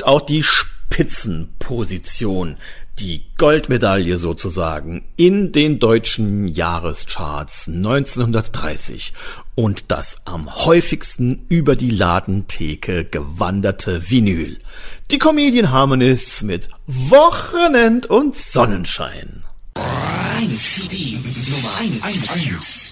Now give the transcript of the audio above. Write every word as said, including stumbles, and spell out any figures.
und auch die Spitzenposition, die Goldmedaille sozusagen in den deutschen Jahrescharts neunzehnhundertdreißig und das am häufigsten über die Ladentheke gewanderte Vinyl. Die Comedian Harmonists mit Wochenend und Sonnenschein. eins C D Nummer eins.